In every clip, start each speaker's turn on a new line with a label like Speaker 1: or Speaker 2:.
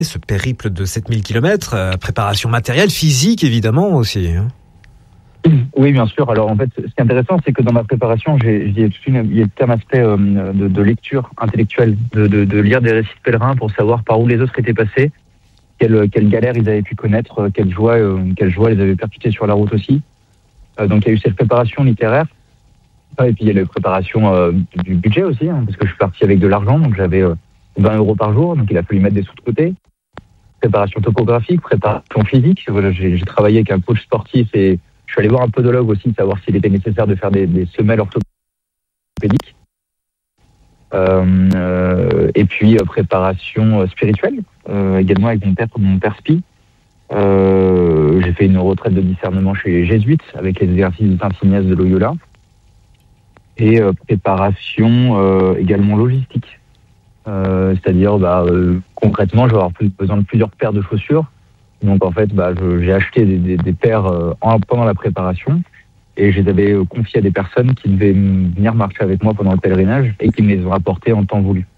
Speaker 1: Ce périple de 7000 km, préparation matérielle, physique évidemment aussi.
Speaker 2: Oui, bien sûr. Alors en fait, ce qui est intéressant, c'est que dans ma préparation, il y a tout un aspect de lecture intellectuelle, de lire des récits de pèlerins pour savoir par où les autres étaient passés, quelles galères ils avaient pu connaître, quelle joie les avait percutées sur la route aussi. Donc il y a eu cette préparation littéraire. Et puis il y a la préparation du budget aussi, parce que je suis parti avec de l'argent, donc j'avais 20 € par jour, donc il a fallu mettre des sous de côté. Préparation topographique, préparation physique. Voilà, j'ai travaillé avec un coach sportif et je suis allé voir un podologue aussi, savoir s'il était nécessaire de faire des semelles orthopédiques. Et puis préparation spirituelle, également avec mon père Spi. J'ai fait une retraite de discernement chez les jésuites avec les exercices de Saint-Ignace de Loyola. Et préparation également logistique. C'est-à-dire concrètement, je vais avoir besoin de plusieurs paires de chaussures. Donc en fait, j'ai acheté des paires pendant la préparation et je les avais confiées à des personnes qui devaient venir marcher avec moi pendant le pèlerinage et qui me les ont apportées en temps voulu.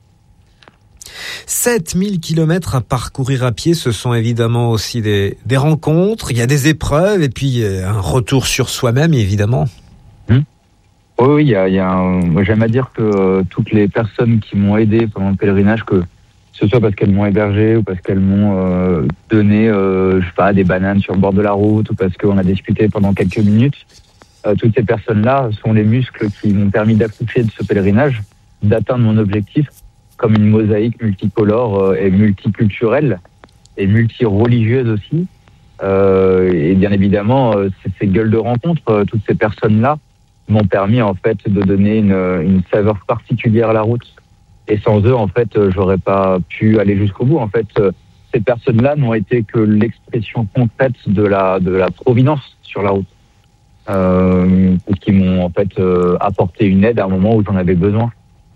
Speaker 1: 7000 km à parcourir à pied, ce sont évidemment aussi des rencontres, il y a des épreuves et puis un retour sur soi-même évidemment.
Speaker 2: Oui, moi, j'aime à dire que toutes les personnes qui m'ont aidé pendant le pèlerinage, que ce soit parce qu'elles m'ont hébergé ou parce qu'elles m'ont donné, des bananes sur le bord de la route ou parce qu'on a discuté pendant quelques minutes, toutes ces personnes-là sont les muscles qui m'ont permis d'accoucher de ce pèlerinage, d'atteindre mon objectif comme une mosaïque multicolore et multiculturelle et multireligieuse aussi. Et bien évidemment, ces gueules de rencontre, toutes ces personnes-là, m'ont permis en fait de donner une saveur particulière à la route. Et sans eux, en fait, j'aurais pas pu aller jusqu'au bout. En fait, ces personnes-là n'ont été que l'expression concrète de la providence sur la route, qui m'ont en fait apporté une aide à un moment où j'en avais besoin.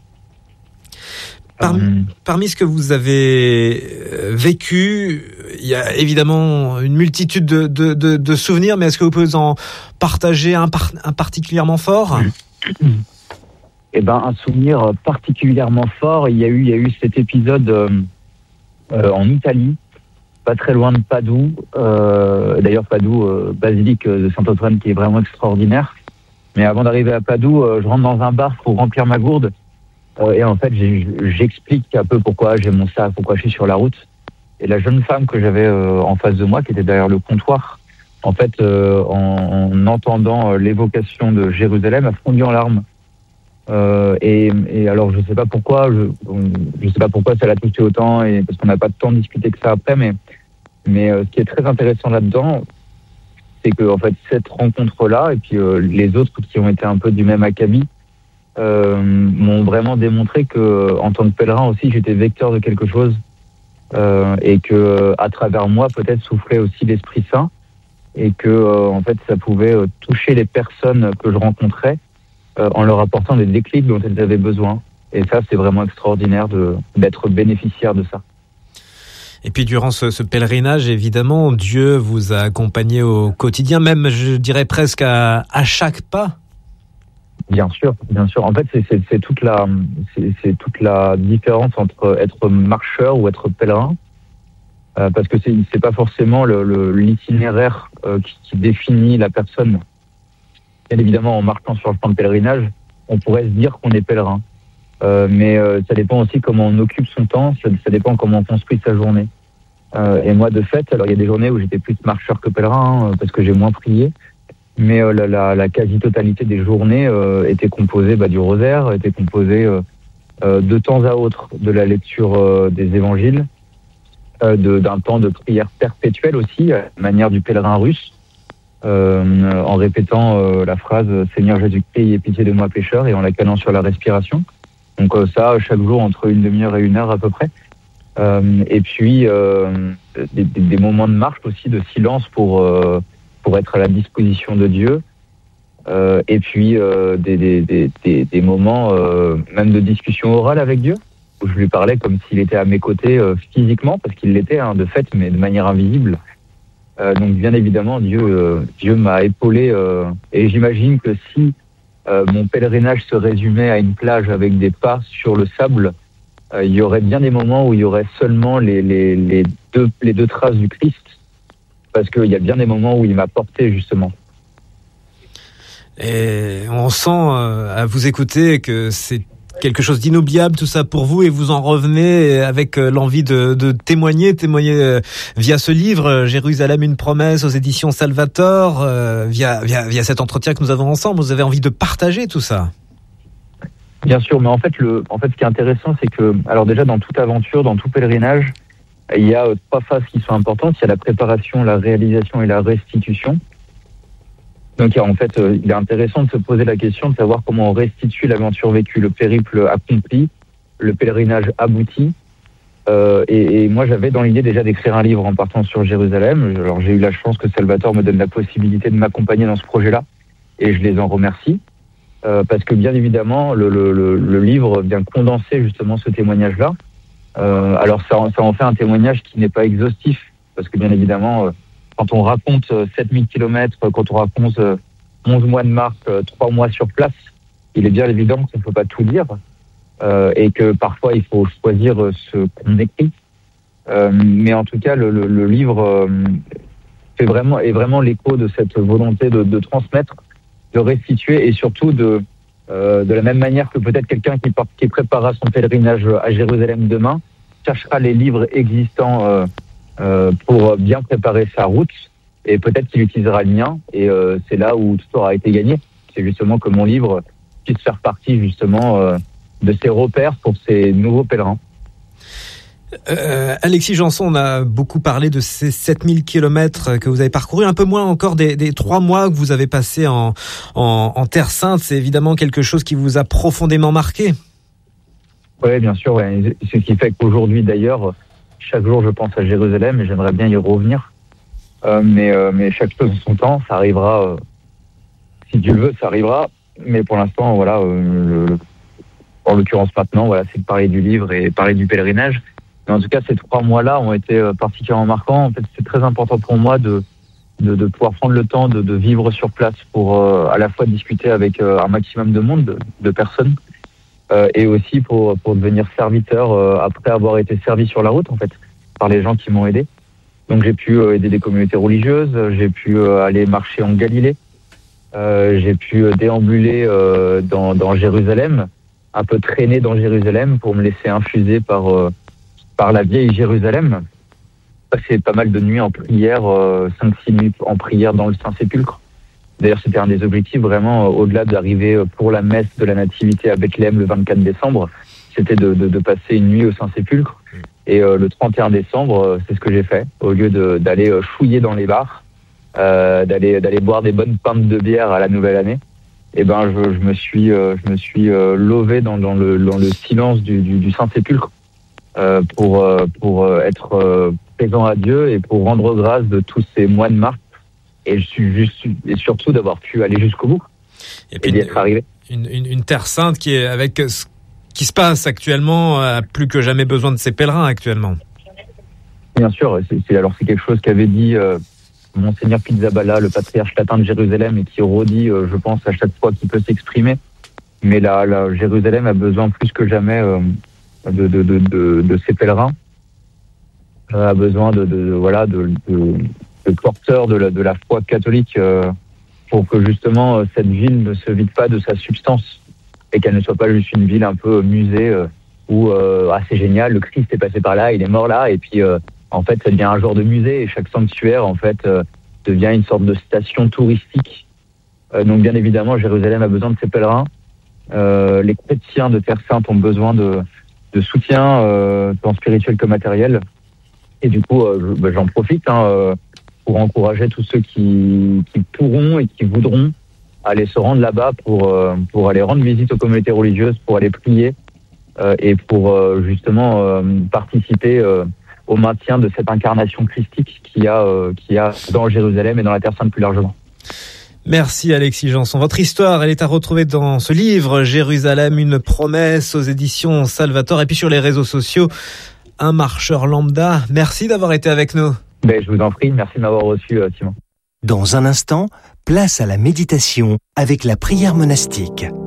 Speaker 1: Parmi ce que vous avez vécu, il y a évidemment une multitude de souvenirs, mais est-ce que vous pouvez en partager un particulièrement fort ?
Speaker 2: Un souvenir particulièrement fort, il y a eu cet épisode en Italie, pas très loin de Padoue. D'ailleurs, Padoue, basilique de Saint-Antoine qui est vraiment extraordinaire. Mais avant d'arriver à Padoue, je rentre dans un bar pour remplir ma gourde. Et en fait, j'explique un peu pourquoi j'ai mon sac, pourquoi je suis sur la route. Et la jeune femme que j'avais en face de moi, qui était derrière le comptoir, en fait, en entendant l'évocation de Jérusalem, a fondu en larmes. Et alors, je sais pas pourquoi ça l'a touché autant, et parce qu'on n'a pas de temps de discuter que ça après. Mais ce qui est très intéressant là-dedans, c'est que en fait, cette rencontre-là, et puis les autres qui ont été un peu du même acabit, m'ont vraiment démontré que en tant que pèlerin aussi j'étais vecteur de quelque chose et que à travers moi peut-être soufflait aussi l'Esprit Saint et que en fait ça pouvait toucher les personnes que je rencontrais en leur apportant des déclics dont elles avaient besoin. Et ça, c'est vraiment extraordinaire d'être bénéficiaire de ça.
Speaker 1: Et puis durant ce pèlerinage, évidemment, Dieu vous a accompagné au quotidien, même je dirais presque à chaque pas.
Speaker 2: Bien sûr. En fait, c'est toute la différence entre être marcheur ou être pèlerin, parce que c'est pas forcément l'itinéraire qui définit la personne. Bien évidemment, en marchant sur le plan de pèlerinage, on pourrait se dire qu'on est pèlerin, mais ça dépend aussi comment on occupe son temps, ça dépend comment on construit sa journée. Et moi, de fait, alors il y a des journées où j'étais plus marcheur que pèlerin parce que j'ai moins prié. Mais la quasi-totalité des journées était composée du rosaire, était composée de temps à autre de la lecture des évangiles, d'un temps de prière perpétuelle aussi, à la manière du pèlerin russe, en répétant la phrase « Seigneur Jésus-Christ, ayez pitié de moi pécheur » et en la calant sur la respiration. Donc ça, chaque jour, entre une demi-heure et 1 heure à peu près. Et puis des moments de marche aussi, de silence pour être à la disposition de Dieu, et puis des moments même de discussion orale avec Dieu, où je lui parlais comme s'il était à mes côtés physiquement, parce qu'il l'était de fait, mais de manière invisible. Donc bien évidemment, Dieu m'a épaulé, et j'imagine que si mon pèlerinage se résumait à une plage avec des pas sur le sable, il y aurait bien des moments où il y aurait seulement les deux traces du Christ, parce qu'il y a bien des moments où il m'a porté justement.
Speaker 1: Et on sent à vous écouter que c'est quelque chose d'inoubliable tout ça pour vous, et vous en revenez avec l'envie de témoigner via ce livre Jérusalem, une promesse aux éditions Salvator, via cet entretien que nous avons ensemble. Vous avez envie de partager tout ça.
Speaker 2: Bien sûr, mais en fait, ce qui est intéressant, c'est que, alors déjà, dans toute aventure, dans tout pèlerinage, il y a 3 phases qui sont importantes. Il y a la préparation, la réalisation et la restitution. Donc, en fait, il est intéressant de se poser la question de savoir comment on restitue l'aventure vécue, le périple accompli, le pèlerinage abouti. Et moi, j'avais dans l'idée déjà d'écrire un livre en partant sur Jérusalem. Alors, j'ai eu la chance que Salvator me donne la possibilité de m'accompagner dans ce projet-là, et je les en remercie. Parce que bien évidemment, le livre vient condenser justement ce témoignage-là. Alors ça en fait un témoignage qui n'est pas exhaustif, parce que bien évidemment, quand on raconte 7000 km, quand on raconte 11 mois de marche, 3 mois sur place, il est bien évident qu'on ne peut pas tout dire, et que parfois il faut choisir ce qu'on écrit. Mais en tout cas, le livre est vraiment l'écho de cette volonté de transmettre, de restituer, et surtout de la même manière que peut-être quelqu'un qui préparera son pèlerinage à Jérusalem demain cherchera les livres existants pour bien préparer sa route, et peut-être qu'il utilisera le mien, et c'est là où tout aura été gagné. C'est justement que mon livre puisse faire partie justement de ces repères pour ces nouveaux pèlerins.
Speaker 1: Alexis Janson, on a beaucoup parlé de ces 7000 kilomètres que vous avez parcourus, un peu moins encore des 3 mois que vous avez passés en Terre Sainte. C'est évidemment quelque chose qui vous a profondément marqué.
Speaker 2: Oui, bien sûr. Ouais. Ce qui fait qu'aujourd'hui, d'ailleurs, chaque jour, je pense à Jérusalem et j'aimerais bien y revenir. Mais chaque chose en son temps, ça arrivera. Si Dieu le veut, ça arrivera. Mais pour l'instant, voilà, en l'occurrence maintenant, voilà, c'est de parler du livre et parler du pèlerinage. Mais en tout cas, ces 3 mois-là ont été particulièrement marquants. En fait, c'est très important pour moi de pouvoir prendre le temps de vivre sur place pour à la fois discuter avec un maximum de monde, de personnes, et aussi pour devenir serviteur après avoir été servi sur la route, en fait, par les gens qui m'ont aidé. Donc j'ai pu aider des communautés religieuses, j'ai pu aller marcher en Galilée, j'ai pu déambuler dans Jérusalem, un peu traîner dans Jérusalem pour me laisser infuser par la vieille Jérusalem. Passer pas mal de nuits en prière, 5-6 nuits en prière dans le Saint-Sépulcre. D'ailleurs, c'était un des objectifs vraiment, au-delà d'arriver pour la messe de la Nativité à Bethléem le 24 décembre, c'était de passer une nuit au Saint-Sépulcre. Et le 31 décembre, c'est ce que j'ai fait. Au lieu d'aller chouiller dans les bars, d'aller boire des bonnes pintes de bière à la nouvelle année, et ben je me suis lové dans le silence du Saint-Sépulcre pour être présent à Dieu et pour rendre grâce de tous ces mois de marche, et surtout d'avoir pu aller jusqu'au bout et d'y être arrivé.
Speaker 1: Une terre sainte qui est, avec ce qui se passe actuellement, a plus que jamais besoin de ses pèlerins actuellement.
Speaker 2: Bien sûr, c'est quelque chose qu'avait dit Monseigneur Pizzaballa, le patriarche latin de Jérusalem, et qui redit, je pense, à chaque fois qu'il peut s'exprimer. Mais la Jérusalem a besoin plus que jamais de ses pèlerins, a besoin de porteurs de la foi catholique, pour que justement cette ville ne se vide pas de sa substance et qu'elle ne soit pas juste une ville un peu musée où c'est génial, le Christ est passé par là, il est mort là, et puis en fait ça devient un genre de musée, et chaque sanctuaire en fait devient une sorte de station touristique. Donc bien évidemment, Jérusalem a besoin de ses pèlerins. Les chrétiens de Terre Sainte ont besoin de soutien, tant spirituel que matériel. Et du coup, j'en profite pour encourager tous ceux qui pourront et qui voudront aller se rendre là-bas pour aller rendre visite aux communautés religieuses, pour aller prier et pour justement participer au maintien de cette incarnation christique qu'il y a dans Jérusalem et dans la Terre Sainte plus largement.
Speaker 1: Merci Alexis Janson. Votre histoire, elle est à retrouver dans ce livre Jérusalem, une promesse, aux éditions Salvator, et puis sur les réseaux sociaux, Un marcheur lambda. Merci d'avoir été avec nous.
Speaker 2: Je vous en prie, merci de m'avoir reçu, Simon.
Speaker 3: Dans un instant, place à la méditation avec la prière monastique.